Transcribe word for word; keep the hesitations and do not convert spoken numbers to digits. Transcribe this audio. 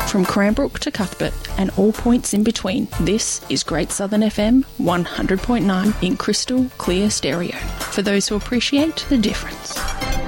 From Cranbrook to Cuthbert and all points in between, this is Great Southern F M one hundred point nine in crystal clear stereo for those who appreciate the difference.